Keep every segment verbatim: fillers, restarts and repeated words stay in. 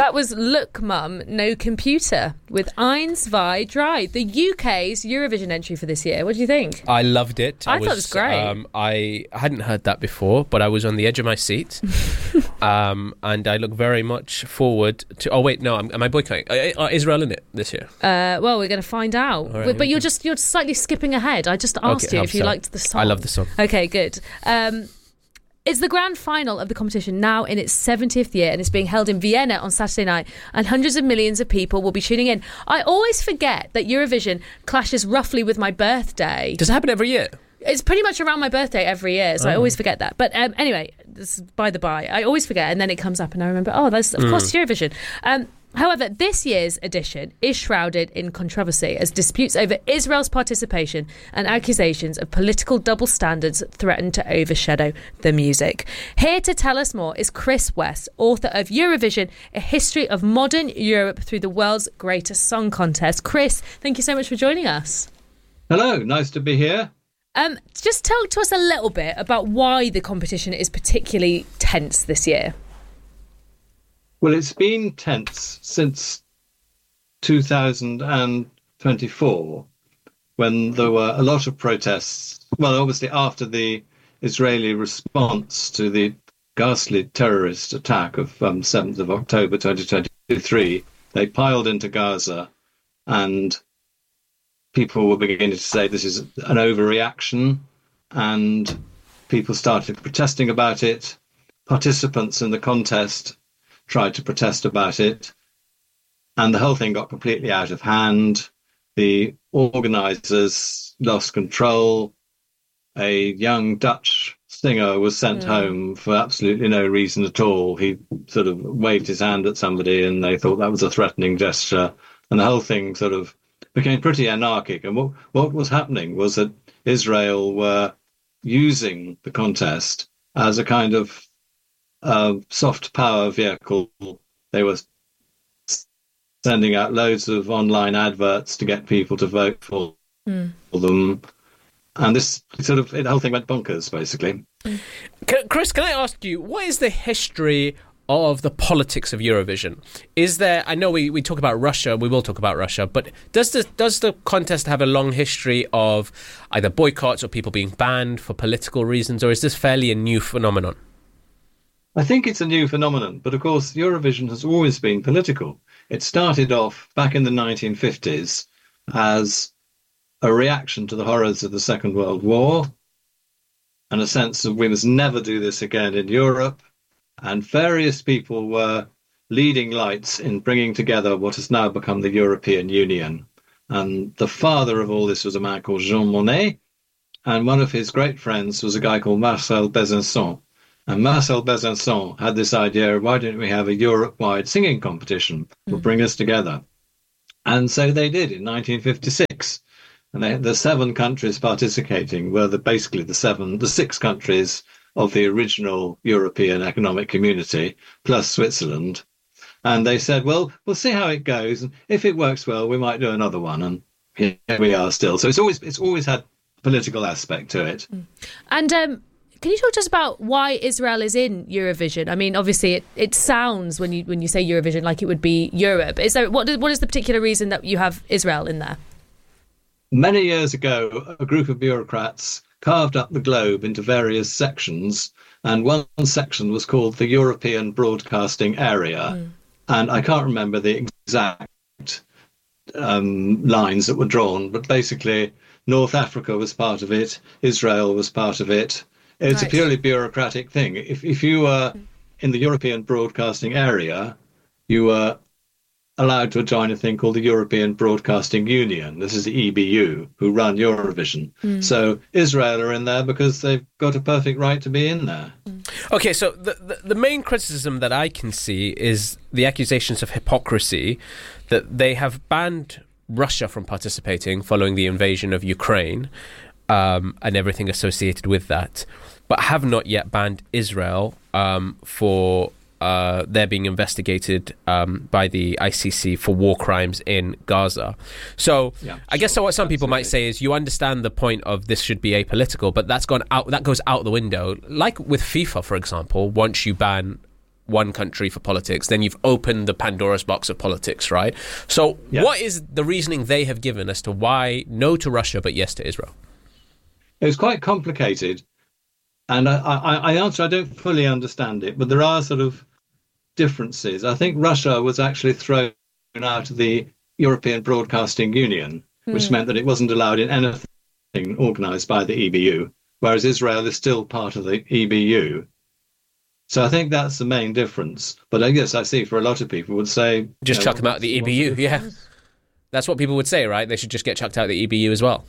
That was Look Mum, No Computer with Eins, Zwei, Drei, the U K's Eurovision entry for this year. What do you think? I loved it. I, I was, thought it was great. Um, I hadn't heard that before, but I was on the edge of my seat. um, and I look very much forward to... Oh, wait, no, am, am I boycotting? Are Israel in it this year? Uh, well, we're going to find out. Right, but okay. you're just you're slightly skipping ahead. I just asked okay, you if you so. liked the song. I love the song. Okay, good. Um... It's the grand final of the competition now in its seventieth year, and it's being held in Vienna on Saturday night, and hundreds of millions of people will be tuning in. I always forget that Eurovision clashes roughly with my birthday. Does it happen every year? It's pretty much around my birthday every year, so oh. I always forget that. But um, anyway, this is by the by. I always forget, and then it comes up, and I remember, oh, that's, of mm. course, Eurovision. Um, However, this year's edition is shrouded in controversy as disputes over Israel's participation and accusations of political double standards threaten to overshadow the music. Here to tell us more is Chris West, author of Eurovision, A History of Modern Europe Through the World's Greatest Song Contest. Chris, thank you so much for joining us. Hello, nice to be here. Um, just talk to us a little bit about why the competition is particularly tense this year. Well, it's been tense since two thousand twenty-four, when there were a lot of protests. Well, obviously, after the Israeli response to the ghastly terrorist attack of um, seventh of October twenty twenty-three, they piled into Gaza, and people were beginning to say this is an overreaction, and people started protesting about it. Participants in the contest tried to protest about it, and the whole thing got completely out of hand. The organisers lost control. A young Dutch singer was sent mm. home for absolutely no reason at all. He sort of waved his hand at somebody, and they thought that was a threatening gesture, and the whole thing sort of became pretty anarchic. And what, what was happening was that Israel were using the contest as a kind of Uh, soft power vehicle. They were sending out loads of online adverts to get people to vote for mm. them, and this sort of the whole thing went bonkers, basically. Mm. Can, Chris, can I ask you, what is the history of the politics of Eurovision? Is there? I know we, we talk about Russia. We will talk about Russia, but does the does the contest have a long history of either boycotts or people being banned for political reasons, or is this fairly a new phenomenon? I think it's a new phenomenon, but of course Eurovision has always been political. It started off back in the nineteen fifties as a reaction to the horrors of the Second World War and a sense of we must never do this again in Europe. And various people were leading lights in bringing together what has now become the European Union. And the father of all this was a man called Jean Monnet, and one of his great friends was a guy called Marcel Besançon. And Marcel Besançon had this idea, why don't we have a Europe-wide singing competition that will bring us together? And so they did in nineteen fifty-six. And they, the seven countries participating were the, basically the seven, the six countries of the original European Economic Community, plus Switzerland. And they said, well, we'll see how it goes. And if it works well, we might do another one. And here we are still. So it's always it's always had a political aspect to it. And um can you talk to us about why Israel is in Eurovision? I mean, obviously, it, it sounds when you when you say Eurovision like it would be Europe. Is there what? What is the particular reason that you have Israel in there? Many years ago, a group of bureaucrats carved up the globe into various sections, and one section was called the European Broadcasting Area. Mm. And I can't remember the exact um, lines that were drawn, but basically, North Africa was part of it, Israel was part of it. It's right. A purely bureaucratic thing. If if you were in the European Broadcasting Area, you were allowed to join a thing called the European Broadcasting Union. This is the E B U, who run Eurovision. Mm. So Israel are in there because they've got a perfect right to be in there. Okay, so the, the, the main criticism that I can see is the accusations of hypocrisy, that they have banned Russia from participating following the invasion of Ukraine um, and everything associated with that, but have not yet banned Israel um, for uh, their being investigated um, by the I C C for war crimes in Gaza. So yeah, I guess so what some people might say is you understand the point of this should be apolitical, but that's gone out. That goes out the window. Like with FIFA, for example, once you ban one country for politics, then you've opened the Pandora's box of politics, right? So Yeah. what is the reasoning they have given as to why no to Russia but yes to Israel? It was quite complicated. And I, I, I answer, I don't fully understand it, but there are sort of differences. I think Russia was actually thrown out of the European Broadcasting Union, which meant that it wasn't allowed in anything organised by the E B U, whereas Israel is still part of the E B U. So I think that's the main difference. But I guess I see for a lot of people would say... Just you know, chuck them out of the E B U, yeah. That's what people would say, right? They should just get chucked out of the E B U as well.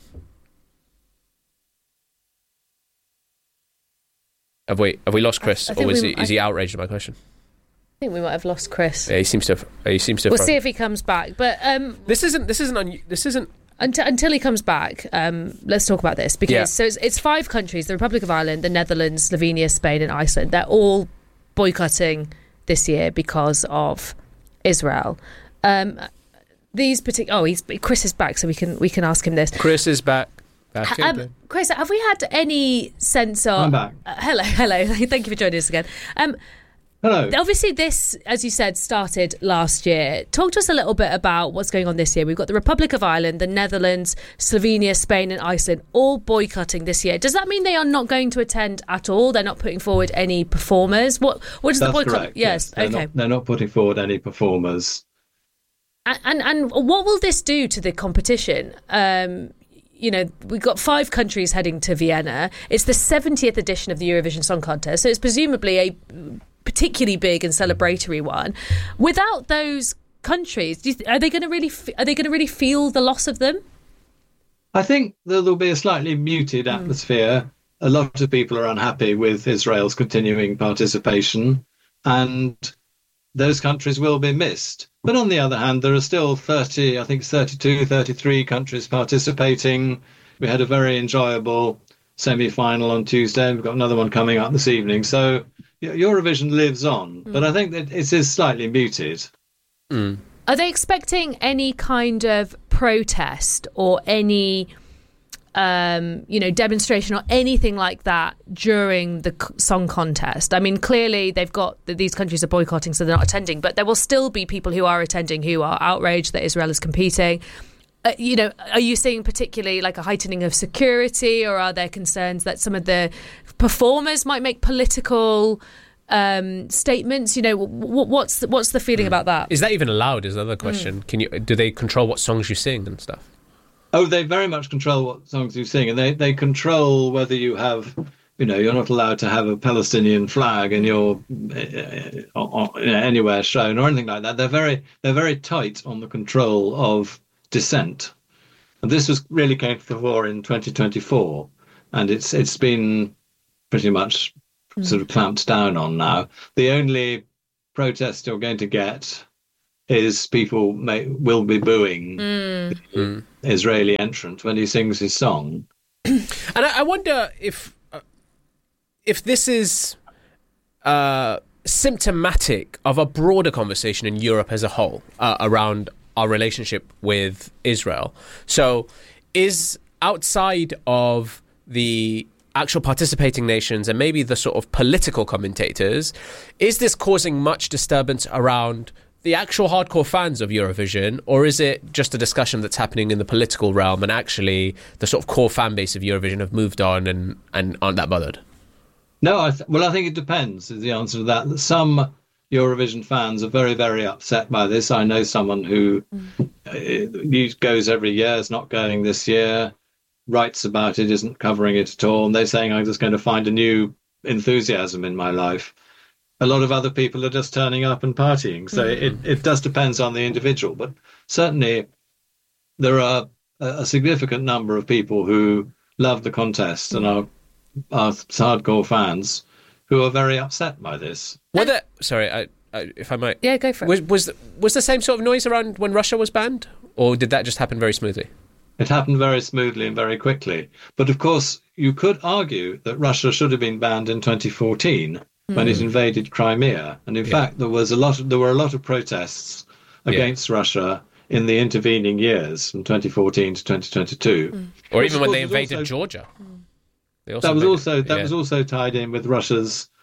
Have we have we lost Chris, I- I think or is we- he, is he outraged at my question? I think we might have lost Chris. Yeah, he seems to have. He seems to. Have We'll see if he comes back. But um, This isn't. This isn't. Un, this isn't. until until he comes back, um, let's talk about this because Yeah. so it's, it's five countries: the Republic of Ireland, the Netherlands, Slovenia, Spain, and Iceland. They're all boycotting this year because of Israel. Um, these particular. Oh, he's Chris is back, so we can we can ask him this. Chris is back. back Um, in. Chris, have we had any sense of? I'm back. Uh, hello, hello. Thank you for joining us again. Um, Hello. Obviously, this, as you said, started last year. Talk to us a little bit about what's going on this year. We've got the Republic of Ireland, the Netherlands, Slovenia, Spain, and Iceland all boycotting this year. Does that mean they are not going to attend at all? They're not putting forward any performers? What What does That's the boycott? correct. Yes. They're Okay. Not, they're not putting forward any performers. And, and and what will this do to the competition? Um, you know, we've got five countries heading to Vienna. It's the seventieth edition of the Eurovision Song Contest, so it's presumably a particularly big and celebratory one. Without those countries, do you th- are they going to really f- are they going to really feel the loss of them? I think that there'll be a slightly muted atmosphere. A lot of people are unhappy with Israel's continuing participation, and those countries will be missed. But on the other hand, there are still thirty, I think thirty-two, thirty-three countries participating. We had a very enjoyable semi-final on Tuesday. We've got another one coming up this evening. So Eurovision lives on, but I think that it is slightly muted. Mm. Are they expecting any kind of protest or any, um, you know, demonstration or anything like that during the c- song contest? I mean, clearly they've got these countries are boycotting, so they're not attending. But there will still be people who are attending who are outraged that Israel is competing. Uh, you know, are you seeing particularly like a heightening of security, or are there concerns that some of the performers might make political um, statements? You know, w- what's the, what's the feeling about that? Is that even allowed? Is another question. Can you? Do they control what songs you sing and stuff? Oh, they very much control what songs you sing, and they, they control whether you have, you know, you're not allowed to have a Palestinian flag in your uh, uh, anywhere shown or anything like that. They're very they're very tight on the control of dissent, and this was really came to the fore in twenty twenty-four, and it's it's been pretty much mm. sort of clamped down on now. The only protest you're going to get is people may, will be booing Mm. the Israeli entrant when he sings his song. And I, I wonder if uh, if this is uh, symptomatic of a broader conversation in Europe as a whole uh, around our relationship with Israel. So, is outside of the actual participating nations and maybe the sort of political commentators, is this causing much disturbance around the actual hardcore fans of Eurovision, or is it just a discussion that's happening in the political realm and actually the sort of core fan base of Eurovision have moved on and, and aren't that bothered? No, I th- well, I think it depends is the answer to that. Some Eurovision fans are very, very upset by this. I know someone who uh, goes every year, is not going this year, writes about it, isn't covering it at all, and they're saying, I'm just going to find a new enthusiasm in my life. A lot of other people are just turning up and partying. So mm-hmm. it, it does depend on the individual. But certainly there are a, a significant number of people who love the contest and are, are hardcore fans who are very upset by this. Were there, sorry, I, I, if I might. Yeah, go for it. Was, was, was the same sort of noise around when Russia was banned? Or did that just happen very smoothly? It happened very smoothly and very quickly. But of course, you could argue that Russia should have been banned in twenty fourteen. When it invaded Crimea, and in yeah. fact there was a lot of, there were a lot of protests against yeah. Russia in the intervening years from twenty fourteen to twenty twenty-two, mm. or even when they invaded also, Georgia. They also that was invaded, also that yeah. was also tied in with Russia's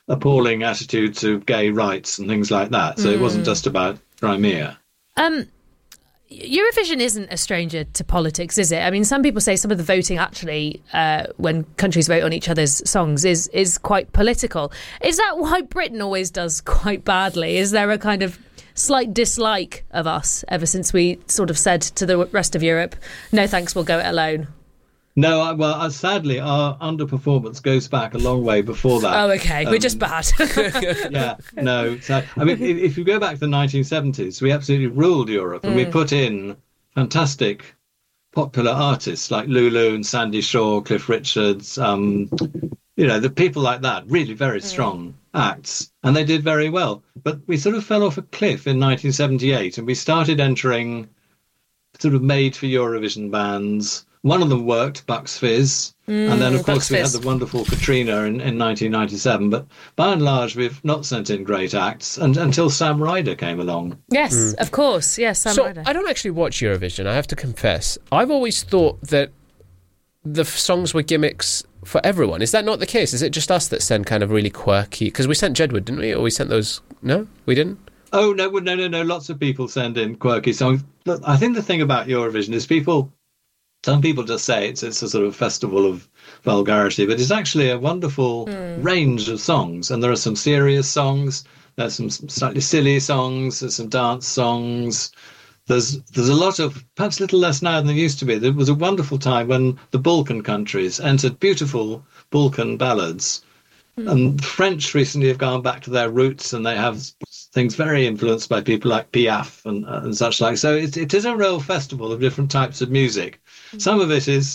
appalling attitude to gay rights and things like that. So mm. it wasn't just about Crimea. Um, Eurovision isn't a stranger to politics, is it? I mean, some people say some of the voting actually, uh, when countries vote on each other's songs, is is quite political. Is that why Britain always does quite badly? Is there a kind of slight dislike of us ever since we sort of said to the rest of Europe, no thanks, we'll go it alone? No, I, well, uh, sadly, our underperformance goes back a long way before that. Oh, okay. Um, We're just bad. yeah, no. So, I mean, if, if you go back to the nineteen seventies, we absolutely ruled Europe, and mm. we put in fantastic popular artists like Lulu and Sandy Shaw, Cliff Richards, um, you know, the people like that, really very strong mm. acts, and they did very well. But we sort of fell off a cliff in nineteen seventy-eight, and we started entering sort of made-for-Eurovision bands. One of them worked, Bucks Fizz, mm, and then, of course, we had the wonderful Katrina in, in nineteen ninety-seven. But by and large, we've not sent in great acts and, until Sam Ryder came along. Yes, mm. of course. Yes, Sam so Ryder. I don't actually watch Eurovision, I have to confess. I've always thought that the songs were gimmicks for everyone. Is that not the case? Is it just us that send kind of really quirky... Because we sent Jedward, didn't we? Or we sent those... No, we didn't? Oh, no, no, no, no. Lots of people send in quirky songs. But I think the thing about Eurovision is people... Some people just say it's it's a sort of festival of vulgarity, but it's actually a wonderful mm. range of songs. And there are some serious songs, there's some slightly silly songs, there's some dance songs. There's there's a lot of, perhaps a little less now than there used to be. There was a wonderful time when the Balkan countries entered beautiful Balkan ballads. Mm. And the French recently have gone back to their roots, and they have things very influenced by people like Piaf and, uh, and such like. So it, it is a real festival of different types of music. Some of it is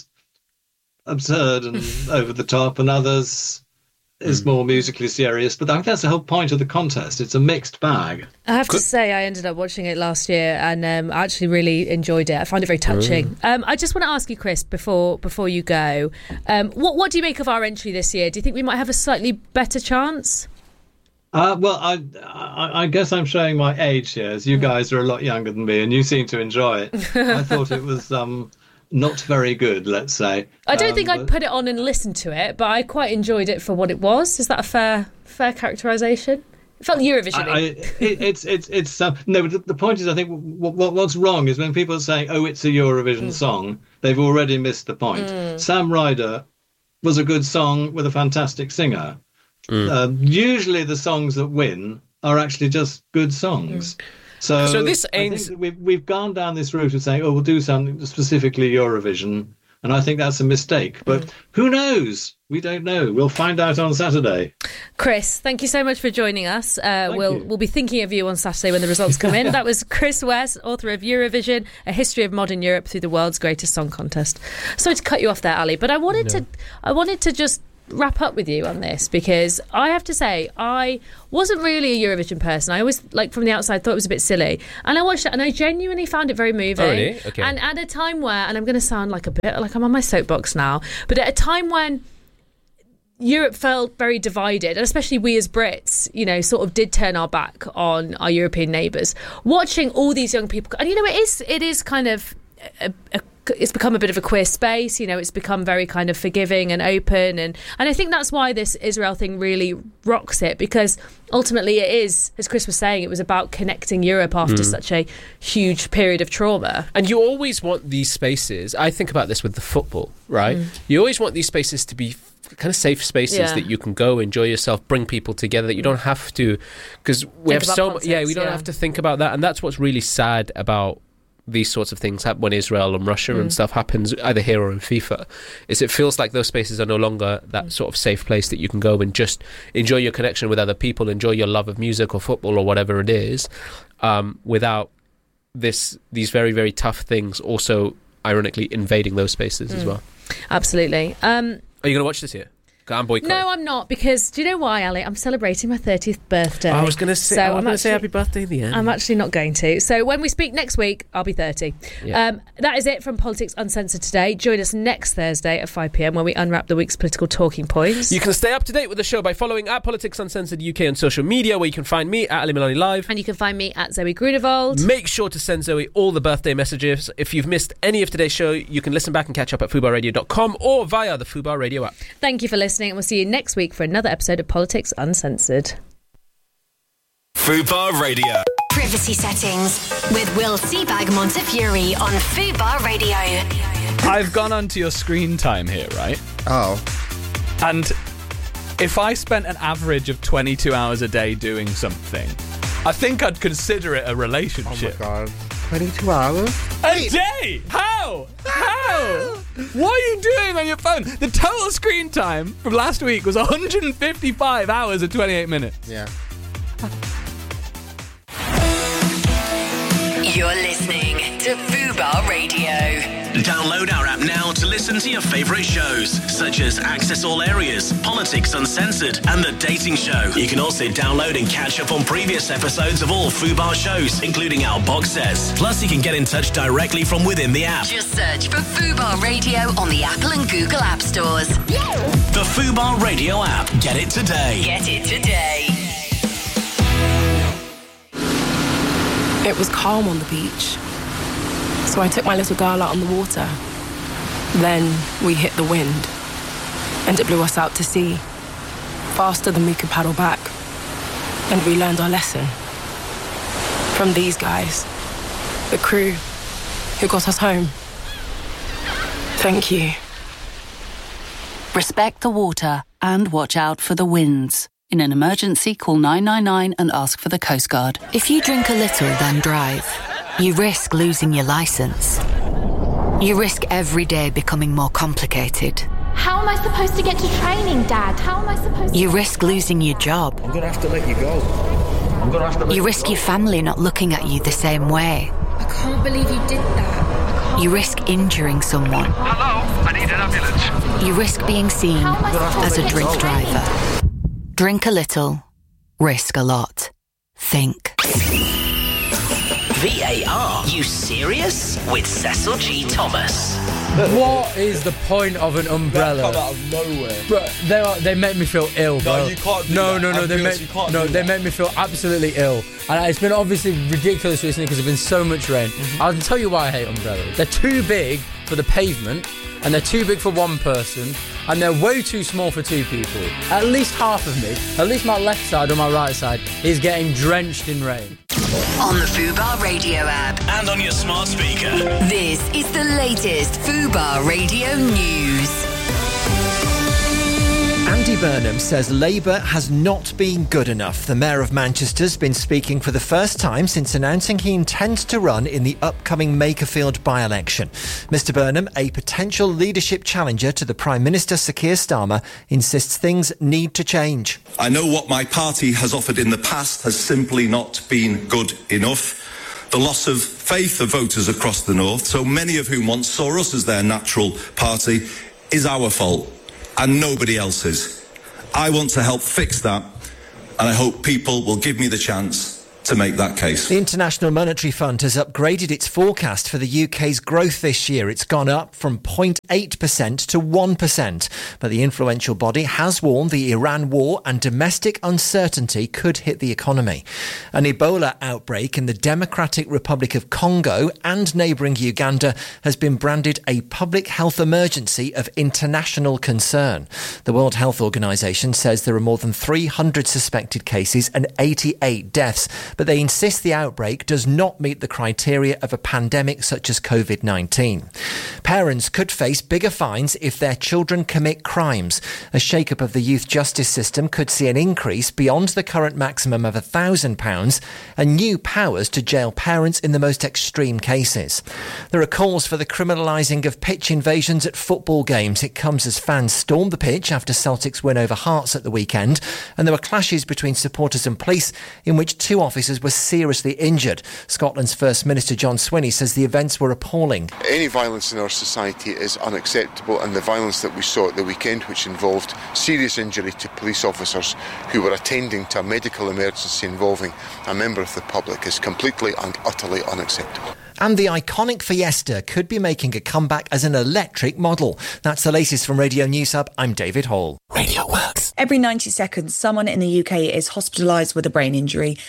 absurd and over the top, and others is more musically serious. But I think that's the whole point of the contest. It's a mixed bag. I have to say, I ended up watching it last year, and um, I actually really enjoyed it. I found it very touching. Mm. Um, I just want to ask you, Chris, before before you go, um, what what do you make of our entry this year? Do you think we might have a slightly better chance? Uh, well, I, I I guess I'm showing my age here, as you guys are a lot younger than me, and you seem to enjoy it. I thought it was um, not very good, let's say. I don't um, think but... I'd put it on and listen to it, but I quite enjoyed it for what it was. Is that a fair fair characterisation? It felt Eurovision. I, I, it, it's it's it's um, no. But the, the point is, I think what, what what's wrong is when people are saying, "Oh, it's a Eurovision mm. song," they've already missed the point. Mm. Sam Ryder was a good song with a fantastic singer. Mm. Uh, usually, the songs that win are actually just good songs. Mm. So, so this aims... I think that we've we've gone down this route of saying, "Oh, we'll do something specifically Eurovision," and I think that's a mistake. But mm. who knows? We don't know. We'll find out on Saturday. Chris, thank you so much for joining us. Uh, we'll you. we'll be thinking of you on Saturday when the results come in. That was Chris West, author of Eurovision: A History of Modern Europe Through the World's Greatest Song Contest. Sorry to cut you off there, Ali, but I wanted no. to I wanted to just wrap up with you on this, because I have to say I wasn't really a Eurovision person. I always, like, from the outside, thought it was a bit silly, and I watched it and I genuinely found it very moving. Oh, really? Okay. And at a time where, and I'm going to sound like a bit like I'm on my soapbox now, but at a time when Europe felt very divided, and especially we as Brits, you know, sort of did turn our back on our European neighbours, watching all these young people, and you know, it is it is kind of a, a it's become a bit of a queer space, you know, it's become very kind of forgiving and open, and, and I think that's why this Israel thing really rocks it, because ultimately it is, as Chris was saying, it was about connecting Europe after mm. such a huge period of trauma. And you always want these spaces, I think about this with the football, right? Mm. You always want these spaces to be kind of safe spaces yeah. that you can go enjoy yourself, bring people together, that you don't have to, because we think have so much, yeah, we don't yeah. have to think about that, and that's what's really sad about these sorts of things happen when Israel and Russia mm. and stuff happens, either here or in FIFA, is it feels like those spaces are no longer that sort of safe place that you can go and just enjoy your connection with other people, enjoy your love of music or football or whatever it is, um, without this these very, very tough things also ironically invading those spaces mm. as well. Absolutely. Um, are you going to watch this here? I'm boycotting. No, I'm not, because do you know why, Ali? I'm celebrating my thirtieth birthday. I was going to say, so I was going to say happy birthday in the end. I'm actually not going to. So when we speak next week, I'll be thirty. Yeah. Um, that is it from Politics Uncensored today. Join us next Thursday at five p.m. when we unwrap the week's political talking points. You can stay up to date with the show by following at Politics Uncensored U K on social media, where you can find me at Ali Milani Live. And you can find me at Zoe Grunewald. Make sure to send Zoe all the birthday messages. If you've missed any of today's show, you can listen back and catch up at fubar radio dot com or via the Fubar Radio app. Thank you for listening. listening, and we'll see you next week for another episode of Politics Uncensored. Fubar Radio. Privacy settings with Will Seabag Montefiore on Fubar Radio. I've gone onto your screen time here, right? Oh. And if I spent an average of twenty-two hours a day doing something, I think I'd consider it a relationship. Oh my God. twenty-two hours? A day? How? How? What are you doing on your phone? The total screen time from last week was one hundred fifty-five hours and twenty-eight minutes. Yeah. You're listening to Fubar Radio. Download our app now to listen to your favourite shows, such as Access All Areas, Politics Uncensored, and The Dating Show. You can also download and catch up on previous episodes of all Fubar shows, including our box sets. Plus, you can get in touch directly from within the app. Just search for Fubar Radio on the Apple and Google App Stores. The Fubar Radio app. Get it today. Get it today. It was calm on the beach, so I took my little girl out on the water. Then we hit the wind, and it blew us out to sea, faster than we could paddle back. And we learned our lesson from these guys, the crew who got us home. Thank you. Respect the water and watch out for the winds. In an emergency, call nine nine nine and ask for the Coast Guard. If you drink a little, then drive, you risk losing your licence. You risk every day becoming more complicated. How am I supposed to get to training, Dad? How am I supposed to... You risk losing your job. I'm going to have to let you go. I'm going to have to let you you risk go. your family not looking at you the same way. I can't believe you did that. You risk injuring someone. Hello, I need an ambulance. You risk being seen as a drink driver. Drink a little, risk a lot. Think. V A R, you serious? With Cecil G. Thomas. What is the point of an umbrella? They come out of nowhere. Bro, they are, they make me feel ill, bro. No, you can't do no, that. No, no, no. They make, you can't no, do they that. make me feel absolutely ill. And it's been obviously ridiculous recently because there's been so much rain. Mm-hmm. I'll tell you why I hate umbrellas. They're too big for the pavement, and they're too big for one person, and they're way too small for two people. At least half of me, at least my left side or my right side, is getting drenched in rain. On the Fubar Radio app. And on your smart speaker. This is the latest Fubar Radio news. Andy Burnham says Labour has not been good enough. The Mayor of Manchester's been speaking for the first time since announcing he intends to run in the upcoming Makerfield by-election. Mr Burnham, a potential leadership challenger to the Prime Minister Sir Keir Starmer, insists things need to change. I know what my party has offered in the past has simply not been good enough. The loss of faith of voters across the north, so many of whom once saw us as their natural party, is our fault. And nobody else's. I want to help fix that, and I hope people will give me the chance to make that case. The International Monetary Fund has upgraded its forecast for the U K's growth this year. It's gone up from zero point eight percent to one percent. But the influential body has warned the Iran war and domestic uncertainty could hit the economy. An Ebola outbreak in the Democratic Republic of Congo and neighbouring Uganda has been branded a public health emergency of international concern. The World Health Organization says there are more than three hundred suspected cases and eighty-eight deaths. But they insist the outbreak does not meet the criteria of a pandemic such as covid nineteen. Parents could face bigger fines if their children commit crimes. A shake-up of the youth justice system could see an increase beyond the current maximum of one thousand pounds and new powers to jail parents in the most extreme cases. There are calls for the criminalising of pitch invasions at football games. It comes as fans stormed the pitch after Celtic's win over Hearts at the weekend, and there were clashes between supporters and police in which two officers were seriously injured. Scotland's First Minister John Swinney says the events were appalling. Any violence in our society is unacceptable, and the violence that we saw at the weekend, which involved serious injury to police officers who were attending to a medical emergency involving a member of the public, is completely and utterly unacceptable. And the iconic Fiesta could be making a comeback as an electric model. That's the latest from Radio News Hub. I'm David Hall. Radio Works. Every ninety seconds, someone in the U K is hospitalised with a brain injury. This actually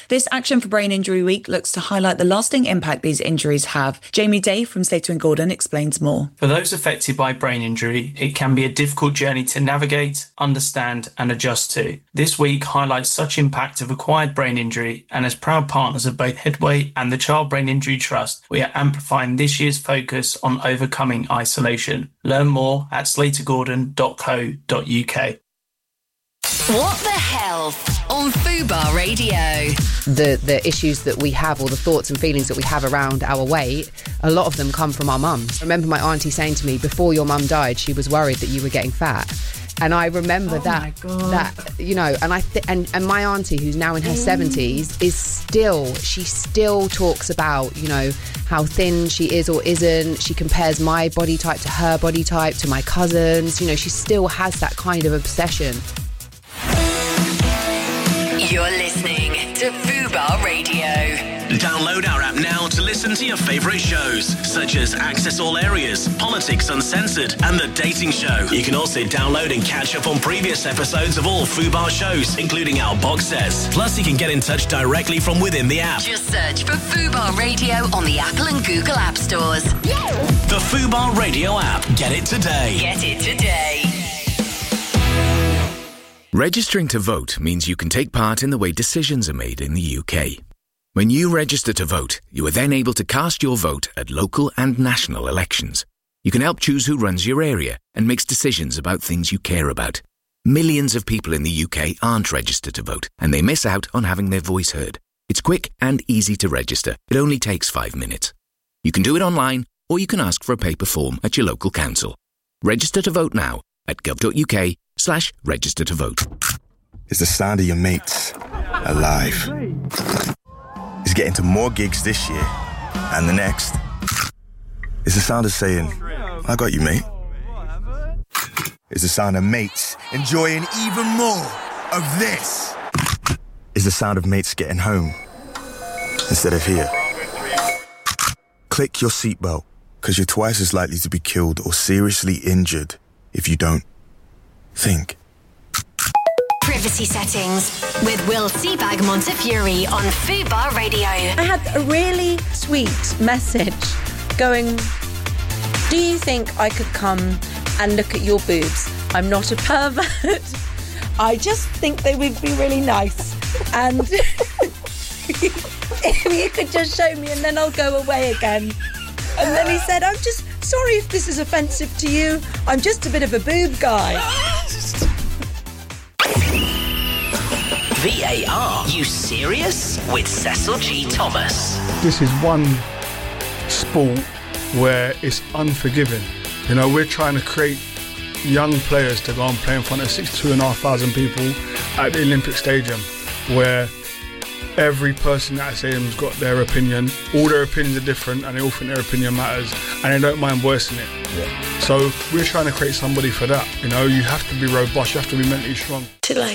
Action for Brain Injury Week looks to highlight the lasting impact these injuries have. Jamie Day from Slater and Gordon explains more. For those affected by brain injury, it can be a difficult journey to navigate, understand and adjust to. This week highlights such impact of acquired brain injury, and as proud partners of both Headway and the Child Brain Injury Trust, we are amplifying this year's focus on overcoming isolation. Learn more at slater gordon dot co dot uk. What the Health on Fubar Radio. The the issues that we have, or the thoughts and feelings that we have around our weight, a lot of them come from our mums. I remember my auntie saying to me, before your mum died, she was worried that you were getting fat. And I remember oh that, that you know, and I th- and and my auntie, who's now in her seventies, is still she still talks about, you know, how thin she is or isn't. She compares my body type to her body type, to my cousins. You know, she still has that kind of obsession. You're listening to Fubar Radio. Download our app now to listen to your favourite shows, such as Access All Areas, Politics Uncensored, and The Dating Show. You can also download and catch up on previous episodes of all Fubar shows, including our box sets. Plus, you can get in touch directly from within the app. Just search for Fubar Radio on the Apple and Google App Stores. The Fubar Radio app. Get it today. Get it today. Registering to vote means you can take part in the way decisions are made in the U K. When you register to vote, you are then able to cast your vote at local and national elections. You can help choose who runs your area and makes decisions about things you care about. Millions of people in the U K aren't registered to vote, and they miss out on having their voice heard. It's quick and easy to register. It only takes five minutes. You can do it online, or you can ask for a paper form at your local council. Register to vote now at gov.uk slash register to vote. It's the sound of your mates alive. It's getting to more gigs this year and the next. It's the sound of saying, I got you, mate. It's the sound of mates enjoying even more of this. It's the sound of mates getting home instead of here. Click your seatbelt, because you're twice as likely to be killed or seriously injured if you don't. Think. Privacy settings with Will Seabag Montefiore on Fubar Radio. I had a really sweet message going, do you think I could come and look at your boobs? I'm not a pervert. I just think they would be really nice. And if you could just show me and then I'll go away again. And then he said, I'm just sorry if this is offensive to you. I'm just a bit of a boob guy. V A R, you serious? With Cecil G. Thomas. This is one sport where it's unforgiving. You know, we're trying to create young players to go and play in front of sixty-two and a half thousand people at the Olympic Stadium, where every person at that stadium's got their opinion. All their opinions are different, and they all think their opinion matters, and they don't mind voicing it. Yeah. So we're trying to create somebody for that. You know, you have to be robust, you have to be mentally strong. To like